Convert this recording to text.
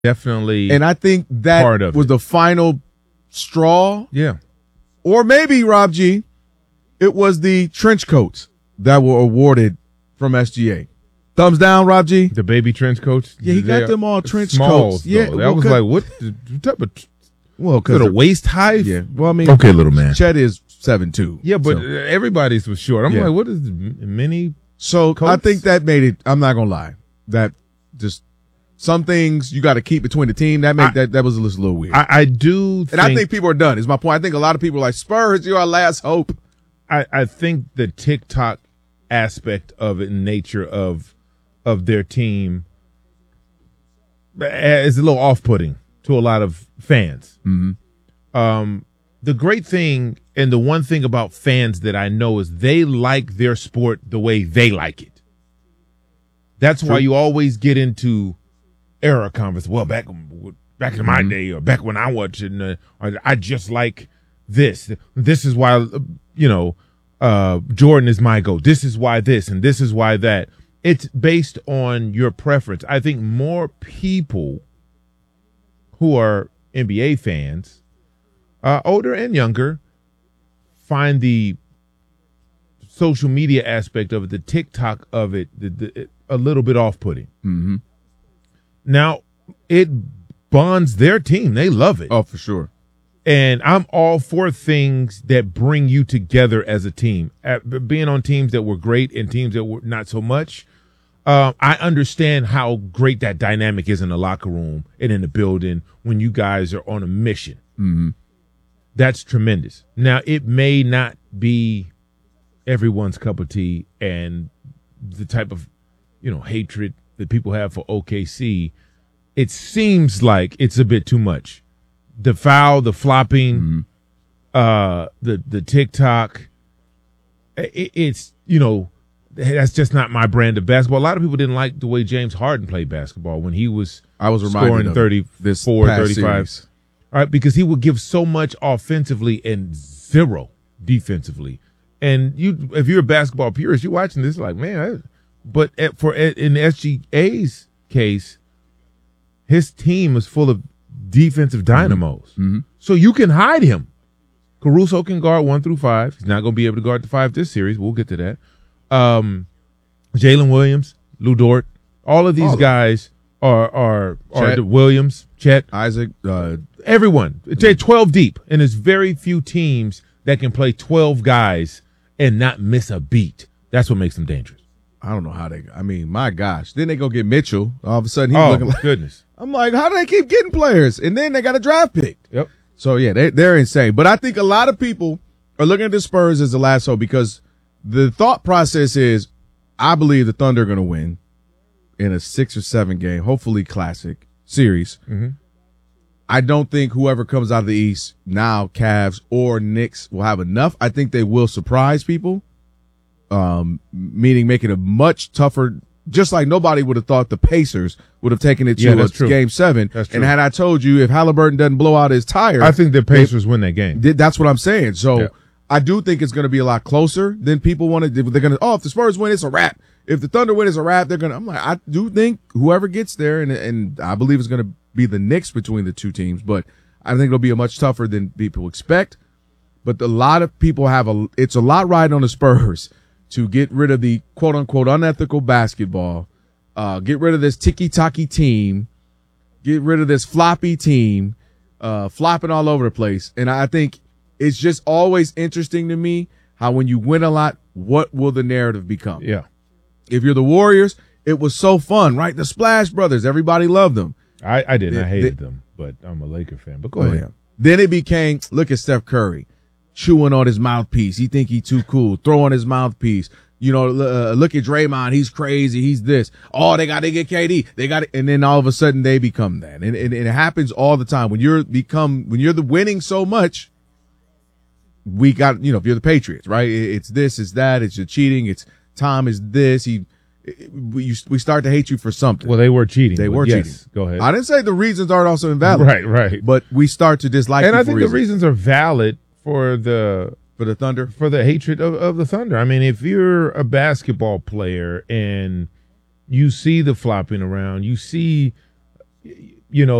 definitely. And I think that part of was it. the final straw. Yeah. Or maybe, Rob G, it was the trench coats that were awarded from SGA. Thumbs down, Rob G. The baby trench coats. Yeah, he got them all trench smalls, coats. Yeah, though. That was like, what type of because a waist height? Yeah, well, I mean, okay, little man. Chet is 7'2". Yeah, but everybody's was short. I'm like, what is mini? So coats? I think that made it. I'm not gonna lie. That just some things you got to keep between the team. That was a little weird. I do, and I think people are done. Is my point. I think a lot of people are like, Spurs, you're our last hope. I think the TikTok aspect of it, and nature of their team, is a little off-putting to a lot of fans. Mm-hmm. The great thing and the one thing about fans that I know is they like their sport the way they like it. That's why you always get into era conversation. Well, back in my day, or back when I watched it, or I just like this. This is why, Jordan is my GOAT. This is why this, and this is why that. It's based on your preference. I think more people who are NBA fans, older and younger, find the social media aspect of it, the TikTok of it, a little bit off-putting. Mm-hmm. Now, it bonds their team. They love it. Oh, for sure. And I'm all for things that bring you together as a team. Being on teams that were great and teams that were not so much, I understand how great that dynamic is in the locker room and in the building when you guys are on a mission. Mm-hmm. That's tremendous. Now, it may not be everyone's cup of tea, and the type of, hatred that people have for OKC, it seems like it's a bit too much. The foul, the flopping, the TikTok, it's, that's just not my brand of basketball. A lot of people didn't like the way James Harden played basketball when he was scoring 34, 35. Series. All right, because he would give so much offensively and zero defensively. And if you're a basketball purist, you're watching this like, man. But in SGA's case, his team is full of defensive dynamos. Mm-hmm. So you can hide him. Caruso can guard 1 through 5. He's not going to be able to guard the 5 this series. We'll get to that. Jalen Williams, Lou Dort, all of these guys are Williams, Chet, Isaac, everyone. They're 12 deep, and there's very few teams that can play 12 guys and not miss a beat. That's what makes them dangerous. I don't know how my gosh. Then they go get Mitchell. All of a sudden he's looking like, goodness. I'm like, how do they keep getting players? And then they got a draft pick. Yep. So, yeah, they're insane. But I think a lot of people are looking at the Spurs as the last hope because the thought process is I believe the Thunder are going to win in a 6 or 7 game, hopefully classic series. Mm-hmm. I don't think whoever comes out of the East now, Cavs or Knicks, will have enough. I think they will surprise people, meaning making it much tougher. Just like nobody would have thought the Pacers would have taken it to Game 7. And had I told you if Halliburton doesn't blow out his tire, I think the Pacers win that game. That's what I'm saying. So I do think it's going to be a lot closer than people want to. They're going to, if the Spurs win, it's a wrap. If the Thunder win, it's a wrap. I'm like, I do think whoever gets there, and I believe it's going to be the Knicks between the two teams, but I think it'll be a much tougher than people expect. But a lot of people it's a lot riding on the Spurs to get rid of the quote unquote unethical basketball, get rid of this ticky-tacky team, get rid of this floppy team, flopping all over the place. And I think it's just always interesting to me how when you win a lot, what will the narrative become? Yeah. If you're the Warriors, it was so fun, right? The Splash Brothers, everybody loved them. I didn't. I hated them, but I'm a Laker fan. But go ahead. Yeah. Then it became, look at Steph Curry chewing on his mouthpiece. He think he too cool, throwing his mouthpiece. Look at Draymond. He's crazy. He's this. Oh, they get KD. They got it. And then all of a sudden they become that. And it happens all the time. When you're the winning so much, we got, if you're the Patriots, right? It's this, it's that, it's your cheating. It's Tom is this. We start to hate you for something. Well, they were cheating. They were cheating. Go ahead. I didn't say the reasons aren't also invalid. Right. But we start to dislike. And I think the reasons are valid for the Thunder, for the hatred of the Thunder. I mean, if you're a basketball player and you see the flopping around, you see you know,